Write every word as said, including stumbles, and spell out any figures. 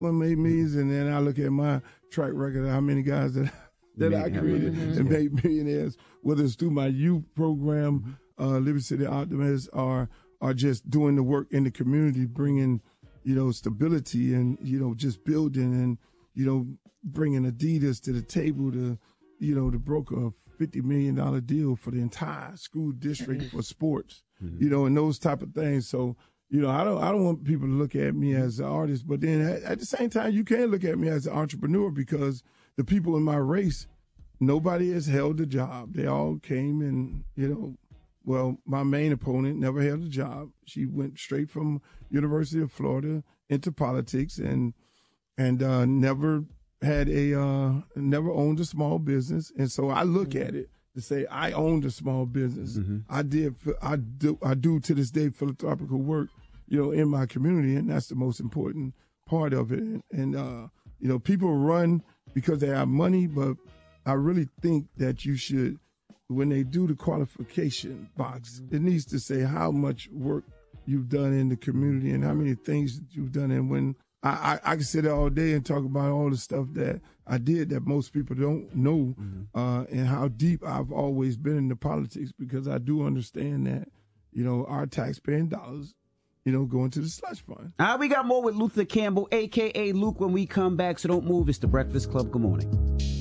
one made millions, and then I look at my track record of how many guys that that I created mm-hmm. and made millionaires, whether it's through my youth program, uh, Liberty City Optimists, or or just doing the work in the community, bringing, you know, stability and, you know, just building and, you know, bringing Adidas to the table to, you know, to broker a fifty million dollars deal for the entire school district for sports, mm-hmm. you know, and those type of things. So, you know, I don't I don't want people to look at me as an artist, but then at, at the same time, you can look at me as an entrepreneur, because the people in my race, nobody has held a job. They all came and, you know, well, my main opponent never held a job. She went straight from University of Florida into politics and and uh, never had a uh, never owned a small business. And so I look at it to say I owned a small business. Mm-hmm. I did I do I do to this day philanthropical work, you know, in my community, and that's the most important part of it. And, and uh, you know, people run because they have money, but I really think that you should, when they do the qualification box, it needs to say how much work you've done in the community and how many things that you've done. And when I, I, I can sit there all day and talk about all the stuff that I did that most people don't know, mm-hmm. uh, and how deep I've always been into politics, because I do understand that, you know, our taxpaying dollars, you know, going to the slush fund. All right, we got more with Luther Campbell, a k a. Luke, when we come back, so don't move. It's The Breakfast Club. Good morning.